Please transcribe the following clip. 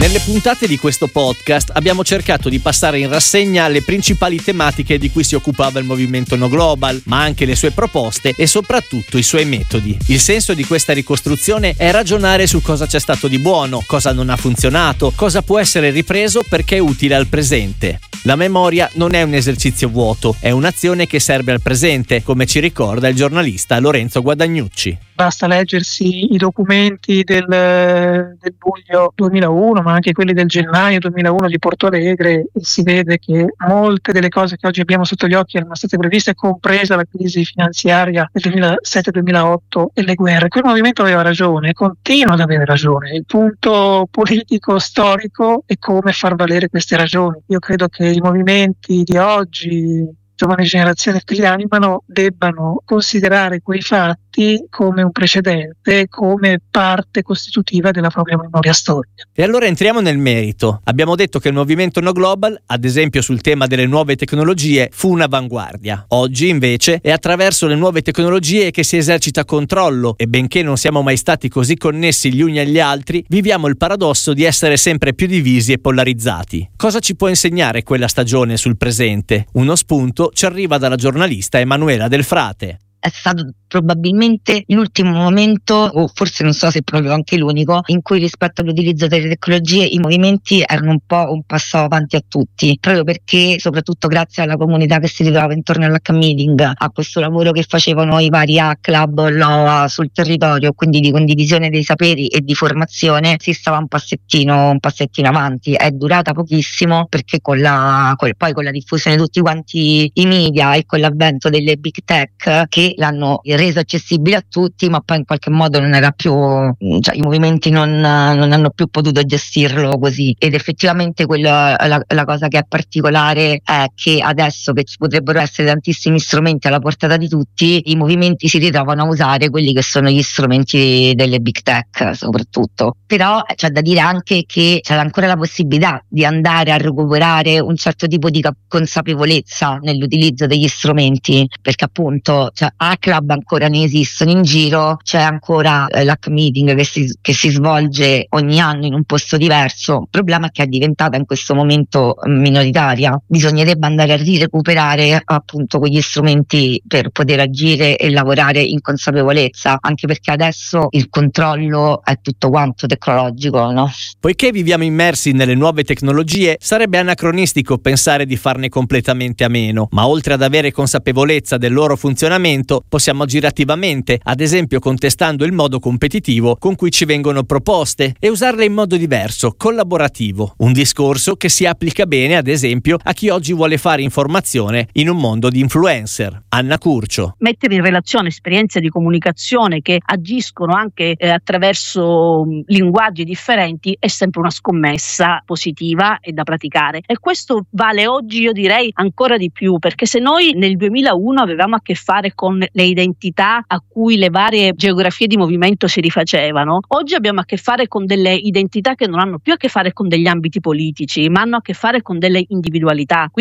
Nelle puntate di questo podcast abbiamo cercato di passare in rassegna le principali tematiche di cui si occupava il movimento No Global, ma anche le sue proposte e soprattutto i suoi metodi. Il senso di questa ricostruzione è ragionare su cosa c'è stato di buono, cosa non ha funzionato, cosa può essere ripreso perché è utile al presente. La memoria non è un esercizio vuoto, è un'azione che serve al presente, come ci ricorda il giornalista Lorenzo Guadagnucci. Basta leggersi i documenti del luglio 2001, ma anche quelli del gennaio 2001 di Porto Alegre, e si vede che molte delle cose che oggi abbiamo sotto gli occhi erano state previste, compresa la crisi finanziaria del 2007-2008 e le guerre. Quel movimento aveva ragione, continua ad avere ragione. Il punto politico storico è come far valere queste ragioni. Io credo che i movimenti di oggi, giovani generazioni che li animano, debbano considerare quei fatti come un precedente, come parte costitutiva della propria memoria storica. E allora entriamo nel merito. Abbiamo detto che il movimento No Global, ad esempio sul tema delle nuove tecnologie, fu un'avanguardia. Oggi invece è attraverso le nuove tecnologie che si esercita controllo e benché non siamo mai stati così connessi gli uni agli altri, viviamo il paradosso di essere sempre più divisi e polarizzati. Cosa ci può insegnare quella stagione sul presente? Uno spunto ci arriva dalla giornalista Emanuela Del Frate. È stato probabilmente l'ultimo momento, o forse non so se proprio anche l'unico, in cui rispetto all'utilizzo delle tecnologie i movimenti erano un po' un passo avanti a tutti, proprio perché, soprattutto grazie alla comunità che si ritrovava intorno all'H Meeting, a questo lavoro che facevano i vari Club sul territorio, quindi di condivisione dei saperi e di formazione, si stava un passettino avanti. È durata pochissimo perché con la diffusione di tutti quanti i media e con l'avvento delle big tech che l'hanno reso accessibile a tutti, ma poi in qualche modo non era più, i movimenti non hanno più potuto gestirlo così. Ed effettivamente la cosa che è particolare è che adesso che ci potrebbero essere tantissimi strumenti alla portata di tutti, i movimenti si ritrovano a usare quelli che sono gli strumenti delle big tech soprattutto. Però c'è da dire anche che c'è ancora la possibilità di andare a recuperare un certo tipo di consapevolezza nell'utilizzo degli strumenti, perché appunto Club ancora ne esistono in giro, c'è ancora l'H Meeting che si svolge ogni anno in un posto diverso. Il problema è che è diventata in questo momento minoritaria. Bisognerebbe andare a recuperare appunto quegli strumenti per poter agire e lavorare in consapevolezza, anche perché adesso il controllo è tutto quanto tecnologico, no? Poiché viviamo immersi nelle nuove tecnologie, sarebbe anacronistico pensare di farne completamente a meno, ma oltre ad avere consapevolezza del loro funzionamento, possiamo agire attivamente, ad esempio contestando il modo competitivo con cui ci vengono proposte e usarle in modo diverso, collaborativo. Un discorso che si applica bene, ad esempio, a chi oggi vuole fare informazione in un mondo di influencer. Anna Curcio. Mettere in relazione esperienze di comunicazione che agiscono anche attraverso linguaggi differenti è sempre una scommessa positiva e da praticare. E questo vale oggi, io direi, ancora di più, perché se noi nel 2001 avevamo a che fare con le identità a cui le varie geografie di movimento si rifacevano, oggi abbiamo a che fare con delle identità che non hanno più a che fare con degli ambiti politici, ma hanno a che fare con delle individualità.